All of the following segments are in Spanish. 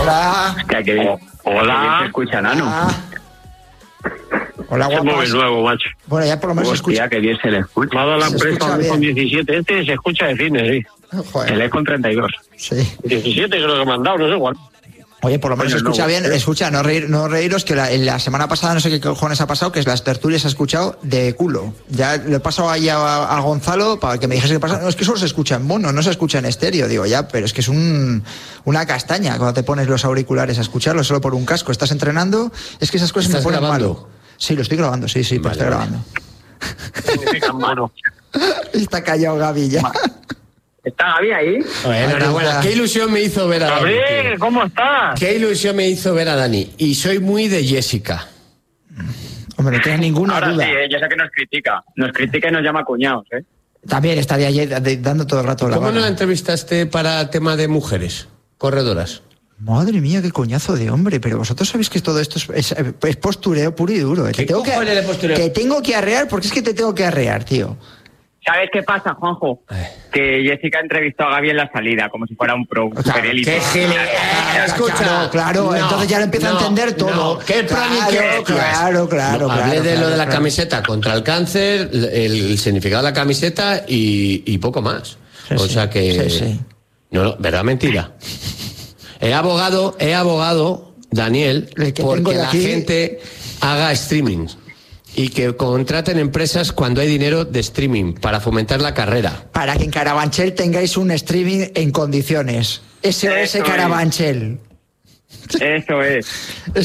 Hola. Hostia, qué bien. Hola. Se escucha, Nano. Hola, Es guapas. muy nuevo, macho. Bueno, ya por lo menos se escucha. Hostia, qué bien se le escucha. Me ha dado la Se empresa escucha con bien. 17. Se escucha de cine, sí. Se Joder. lee con 32. Sí. 17 creo que me han dado, no sé cuál. Oye, por lo menos se Coño, escucha no, bien. Escucha, no reíros que en la semana pasada no sé qué cojones ha pasado, que es las tertulias ha escuchado de culo. Ya le he pasado ahí a Gonzalo para que me dijese qué pasa. No, es que solo se escucha en mono, no se escucha en estéreo. Digo, ya, pero es que es una castaña cuando te pones los auriculares a escucharlo solo por un casco. Estás entrenando, es que esas cosas me ¿Estás ponen grabando? malo. Sí, lo estoy grabando, sí, pero Vale, estoy vale. grabando. Significa mono. Está callado Gaby ya. ¿Está Gaby ahí? Enhorabuena. Qué ilusión me hizo ver a Dani. Gabriel, ¿cómo estás? Qué ilusión me hizo ver a Dani. Y soy muy de Jessica. Hombre, no tienes ninguna Ahora duda. sí, ya sé que nos critica. Nos critica y nos llama cuñados, ¿eh? También estaría allí dando todo el rato la ¿Cómo no vara. la entrevistaste para tema de mujeres corredoras? Madre mía, qué coñazo de hombre, pero vosotros sabéis que todo esto es postureo puro y duro. ¿Qué cojones de postureo? Te tengo que arrear porque es que te tengo que arrear, tío. ¿Sabes qué pasa, Juanjo? Que Jessica entrevistó a Gaby en la salida, como si fuera un pro super élite. ¡Qué genial! Escucha. Claro, No, entonces ya lo empieza a entender todo. No, ¿qué plan y qué? Claro. Hablé de lo de la camiseta contra el cáncer, el significado de la camiseta y poco más. Sí, o sea que... sí. No, ¿verdad? Mentira. He abogado, Daniel, El que porque tengo de la aquí- gente haga streaming y que contraten empresas cuando hay dinero de streaming para fomentar la carrera. Para que en Carabanchel tengáis un streaming en condiciones. SOS Eso es. Carabanchel. Eso es. Es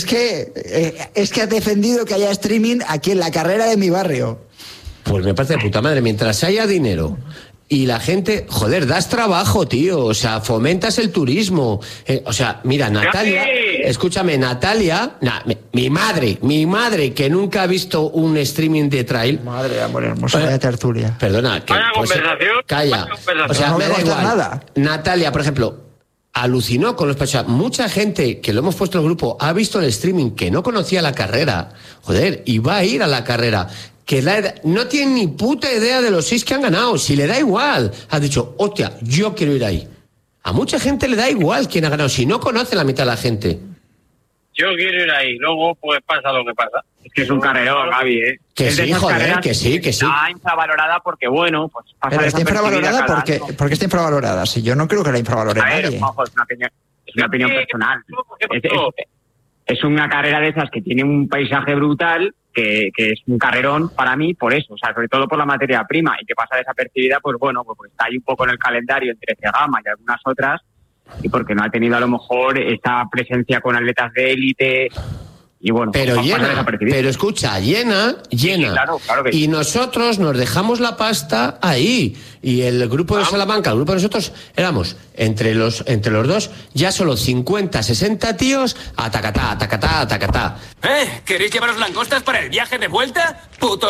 que has defendido que haya streaming aquí en la carrera de mi barrio. Pues me parece de puta madre. Mientras haya dinero y la gente, joder, das trabajo, tío. O sea, fomentas el turismo. O sea, mira, Natalia, escúchame, Natalia, mi madre, que nunca ha visto un streaming de trail. Madre, amor hermoso, vaya tertulia. Perdona, que Vaya conversación, calla. vaya conversación. O sea, No me voy a da contar igual. nada. Natalia, por ejemplo, alucinó con los pasos. Mucha gente que lo hemos puesto en el grupo ha visto el streaming que no conocía la carrera. Joder, y va a ir a la carrera. Que no tiene ni puta idea de los 6 que han ganado. Si le da igual. Ha dicho, hostia, yo quiero ir ahí. A mucha gente le da igual quién ha ganado. Si no conoce la mitad de la gente. Yo quiero ir ahí, luego pues pasa lo que pasa. Es que es un carrerón, Gaby, ¿eh? Que Es de sí, esas joder, carreras que sí. Está infravalorada porque, bueno, pues pasa Pero está desapercibida infravalorada cada porque, año. porque está infravalorada. Si yo no creo que la infravalore A ver, nadie. Juanjo, es una opinión personal. ¿Qué pasó? Es una carrera de esas que tiene un paisaje brutal, que es un carrerón para mí por eso, o sea, sobre todo por la materia prima, y que pasa desapercibida, pues bueno, pues está ahí un poco en el calendario entre Cegama y algunas otras, y porque no ha tenido a lo mejor esa presencia con atletas de élite, y bueno, Pero pues pasa llena, desapercibida. pero escucha, llena. claro que sí. Y nosotros nos dejamos la pasta ahí. Y el grupo de Salamanca, el grupo de nosotros, éramos entre los dos, ya solo 50, 60 tíos, atacatá. ¿Queréis llevaros langostas para el viaje de vuelta? ¡Puto!